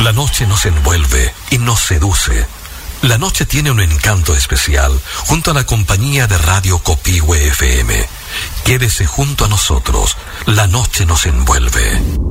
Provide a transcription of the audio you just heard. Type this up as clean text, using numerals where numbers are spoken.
La noche nos envuelve y nos seduce. La noche tiene un encanto especial junto a la compañía de Radio Copihue FM. Quédese junto a nosotros. La noche nos envuelve.